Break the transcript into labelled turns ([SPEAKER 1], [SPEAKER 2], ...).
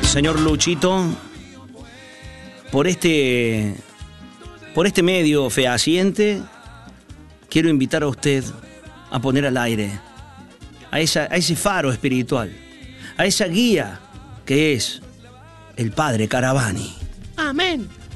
[SPEAKER 1] Señor Luchito, por este medio fehaciente, quiero invitar a usted a poner al aire a ese faro espiritual, a esa guía que es el Padre Caravani.
[SPEAKER 2] Amén.